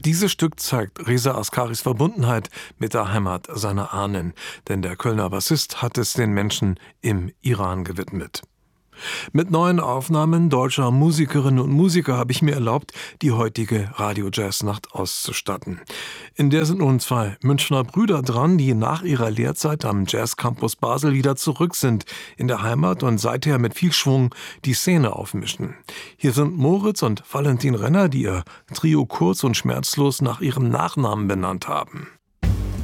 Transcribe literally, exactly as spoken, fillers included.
Dieses Stück zeigt Reza Askaris Verbundenheit mit der Heimat seiner Ahnen, denn der Kölner Bassist hat es den Menschen im Iran gewidmet. Mit neuen Aufnahmen deutscher Musikerinnen und Musiker habe ich mir erlaubt, die heutige Radio-Jazz-Nacht auszustatten. In der sind nun zwei Münchner Brüder dran, die nach ihrer Lehrzeit am Jazz-Campus Basel wieder zurück sind in der Heimat und seither mit viel Schwung die Szene aufmischen. Hier sind Moritz und Valentin Renner, die ihr Trio kurz und schmerzlos nach ihrem Nachnamen benannt haben.